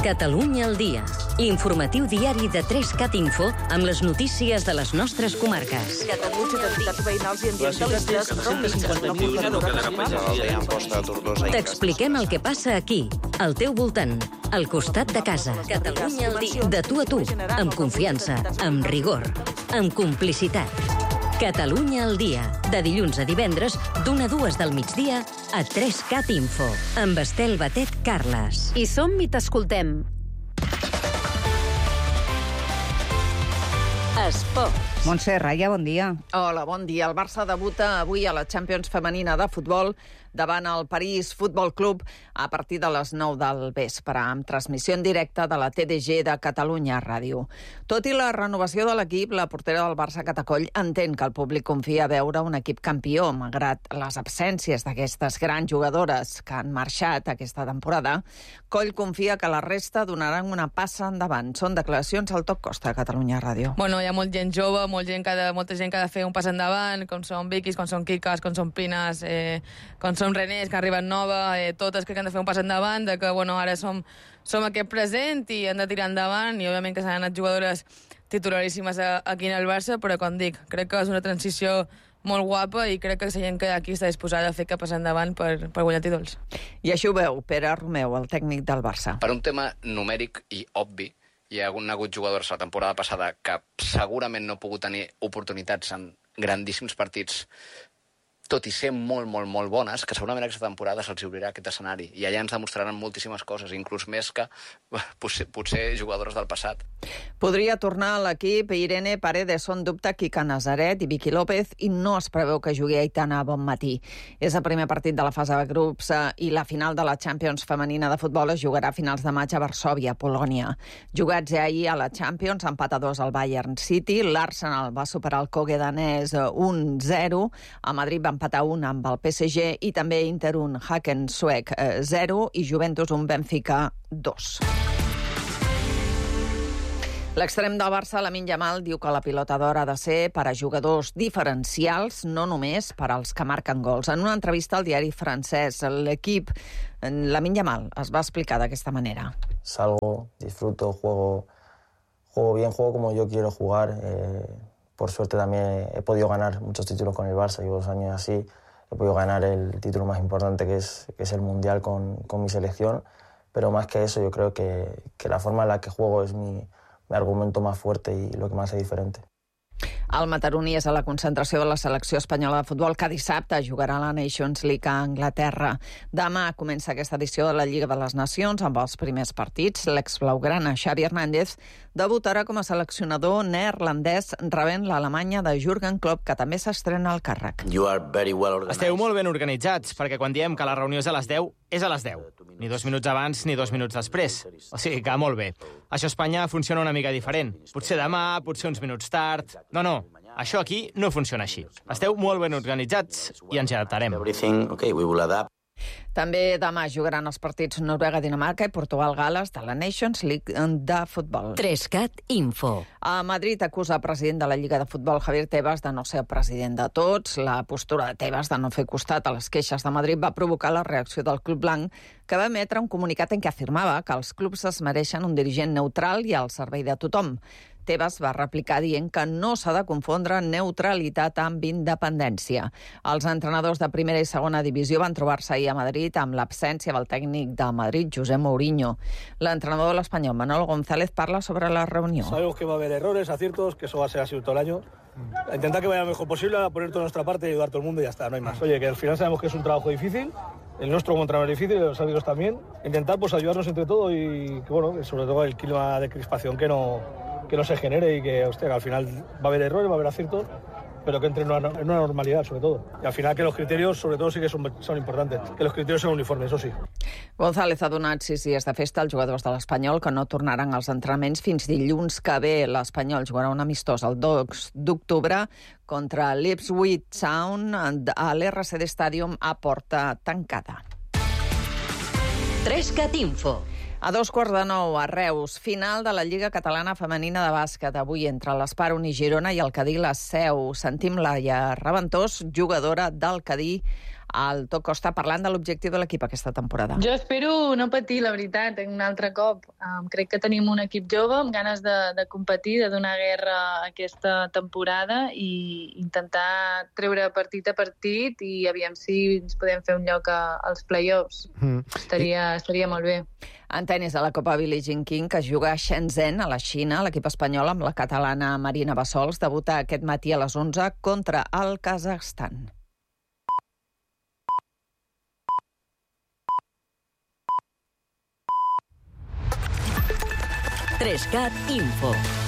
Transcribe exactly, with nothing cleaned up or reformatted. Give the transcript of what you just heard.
Catalunya al dia. Informatiu diari de tres cat Info amb les notícies de les nostres comarques. Catalunya d'entitats veïnals i ambientalistes T'expliquem el que passa aquí, al teu voltant, al costat de casa. Catalunya al dia. De tu a tu, amb confiança, amb rigor, amb complicitat. Catalunya al dia. De dilluns a divendres, d'una a dues del migdia, a tres cat Info. Amb Estel Batet Carles. I som i t'escoltem. Esports. Montse Raya, bon dia. Hola, bon dia. El Barça debuta avui a la Champions femenina de futbol davant el París Futbol Club a partir de les nou del vespre, amb transmissió en directe de la T D G de Catalunya Ràdio. Tot i la renovació de l'equip, la portera del Barça, Cata Coll, entén que el públic confia a veure un equip campió, malgrat les absències d'aquestes grans jugadores que han marxat aquesta temporada. Coll confia que la resta donaran una passa endavant. Són declaracions al Top Costa de Catalunya Ràdio. Bueno, hi ha molta gent jove, molt gent que ha de, molta gent que ha de fer un pas endavant, com són Viquis, com són Quiques, com són Pines, eh, com són Renés, que arriben nova, eh, totes crec que han de fer un pas endavant, de que bueno, ara som, som aquest present i han de tirar endavant, i òbviament que s'han anat jugadores titularíssimes aquí en el Barça, però com dic, crec que és una transició molt guapa i crec que la gent que aquí està disposada a fer que passi endavant per, per guanyar títols. I això ho veu Pere Romeu, el tècnic del Barça. Per un tema numèric i obvi, hi ha hagut jugadors la temporada passada que segurament no han pogut tenir oportunitats en grandíssims partits, tot i ser molt, molt, molt bones, que segurament aquesta temporada se'ls obrirà aquest escenari. I allà ens demostraran moltíssimes coses, inclús més que potser, potser jugadors del passat. Podria tornar a l'equip Irene Paredes, on dubta Quica Nazaret i Vicky López, i no es preveu que jugui Aitana Bonmatí. És el primer partit de la fase de grups i la final de la Champions femenina de futbol es jugarà a finals de maig a Varsòvia, Polònia. Jugats ja ahir a la Champions, empat a dos al Bayern City, l'Arsenal va superar el Køge danès un zero, a Madrid va empatar un amb el P S G i també Inter un Haken suec zero i Juventus un Benfica dos. L'extrem del Barça, Lamine Yamal, diu que la pilota d'or ha de ser per a jugadors diferencials, no només per als que marquen gols. En una entrevista al diari francès, l'equip Lamine Yamal es va explicar d'aquesta manera. Salgo, disfruto, juego, juego bien, juego como yo quiero jugar. Eh... Por suerte también he podido ganar muchos títulos con el Barça, llevo dos años así, he podido ganar el título más importante que es, que es el Mundial con, con mi selección, pero más que eso yo creo que, que la forma en la que juego es mi, mi argumento más fuerte y lo que me hace diferente. El mataroní és a la concentració de la selecció espanyola de futbol, que dissabte jugarà a la Nations League a Anglaterra. Demà comença aquesta edició de la Lliga de les Nacions amb els primers partits. L'ex-blaugrana Xavi Hernández debutarà com a seleccionador neerlandès rebent l'Alemanya de Jürgen Klopp, que també s'estrena al càrrec. Well Esteu molt ben organitzats, perquè quan diem que la reunió és a les deu, és a les deu. Ni dos minuts abans ni dos minuts després. O sigui que molt bé. Això a Espanya funciona una mica diferent. Potser demà, potser uns minuts tard... No, no, això aquí no funciona així. Esteu molt ben organitzats i ens hi adaptarem. També demà jugaran els partits Noruega-Dinamarca i Portugal-Gales de la Nations League de futbol. tres cat Info. A Madrid acusa el president de la Lliga de Futbol, Javier Tebas, de no ser el president de tots. La postura de Tebas de no fer costat a les queixes de Madrid va provocar la reacció del Club Blanc, que va emetre un comunicat en què afirmava que els clubs es mereixen un dirigent neutral i al servei de tothom. Tebas va replicar dient que no s'ha de confondre neutralitat amb independència. Els entrenadors de primera i segona divisió van trobar-se ahir a Madrid amb l'absència del tècnic de Madrid, José Mourinho. L'entrenador de l'Espanyol, Manolo González, parla sobre la reunió. Sabemos que va a haber errores, aciertos, que eso va a ser así todo el año. A intentar que vaya lo mejor posible, a poner toda nuestra parte y ayudar a todo el mundo y ya está, no hay más. Oye, que al final sabemos que es un trabajo difícil, el nuestro como entrenador es difícil, los árbitros también. Intentar pues ayudarnos entre todos y que bueno, sobre todo el clima de crispación que no... que no se genere y que, hostia, que al final va a haber errores, va a haber aciertos, pero que entre en una, en una normalidad, sobre todo. Y al final que los criterios, sobre todo, sí que son, son importantes. Que los criterios sean uniformes, eso sí. González ha donat sis dies de festa als jugadors de l'Espanyol que no tornaran als entrenaments fins dilluns que ve. L'Espanyol jugarà un amistós el dos d'octubre contra l'Ipswich Town a l'R C D Stadium a porta tancada. tres cat Info. A dos quarts de nou, a Reus, final de la Lliga Catalana Femenina de Bàsquet, avui entre l'Esparon i Girona i el Cadí la Seu. Sentim Laia Raventós, jugadora del Cadí, al To Costa parlant de l'objectiu de l'equip aquesta temporada. Jo espero no patir, la veritat, un altre cop. Um, crec que tenim un equip jove amb ganes de, de competir, de donar guerra aquesta temporada i intentar treure partit a partit i aviam si ens podem fer un lloc a, als play-offs. Mm. Estaria, estaria molt bé. En tenis de la Copa Billie Jean King, que es juga a Shenzhen, a la Xina, l'equip espanyol amb la catalana Marina Bassols debuta aquest matí a les onze contra el Kazakhstan. tres cat Info.